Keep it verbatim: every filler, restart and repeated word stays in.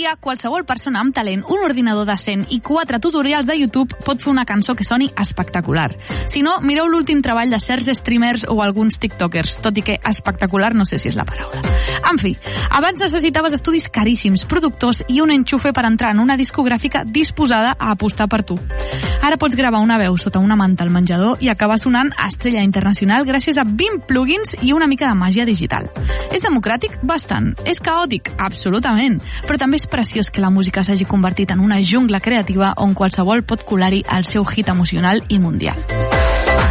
dia, qualsevol persona amb talent, un ordinador decent i quatre tutorials de YouTube pot fer una cançó que soni espectacular. Si no, mireu l'últim treball de certs streamers o alguns tiktokers, tot i que espectacular no sé si és la paraula. En fi, abans necessitaves estudis caríssims, productors i un enxufe per entrar en una discogràfica disposada a apostar per tu. Ara pots gravar una veu sota una manta al menjador i acabar sonant a estrella internacional gràcies a vint plugins i una mica de màgia digital. És democràtic? Bastant. És caòtic? Absolutament. Però també és preciós que la música s'hagi convertit en una jungla creativa on qualsevol pot colar-hi el seu hit emocional i mundial.